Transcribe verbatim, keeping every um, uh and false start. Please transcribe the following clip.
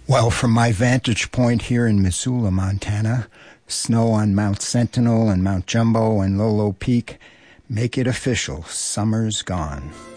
Well, from my vantage point here in Missoula, Montana, snow on Mount Sentinel and Mount Jumbo and Lolo Peak make it official. Summer's gone.